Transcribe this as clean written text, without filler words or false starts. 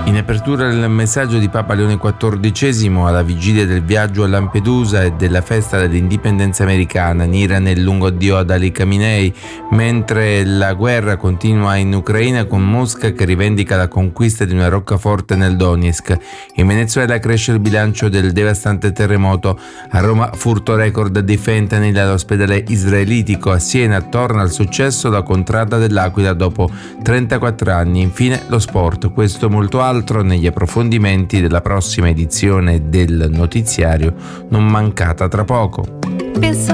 In apertura il messaggio di Papa Leone XIV alla vigilia del viaggio a Lampedusa e della festa dell'indipendenza americana, in Iran il lungo addio ad Ali Khamenei, mentre la guerra continua in Ucraina con Mosca che rivendica la conquista di una roccaforte nel Donetsk. In Venezuela cresce il bilancio del devastante terremoto, a Roma furto record di fentanyl all'ospedale israelitico, a Siena torna al successo la contrada dell'Aquila dopo 34 anni. Infine lo sport, questo molto altro negli approfondimenti della prossima edizione del notiziario, non mancata tra poco.